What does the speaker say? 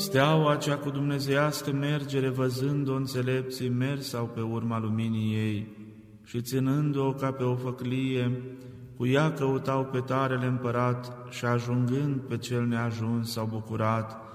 Steaua cea cu dumnezeiască mergere, văzând-o înțelepții, mers sau pe urma luminii ei, și ținând-o ca pe o făclie, cu ea căutau pe tarele împărat și ajungând pe cel neajuns s-au bucurat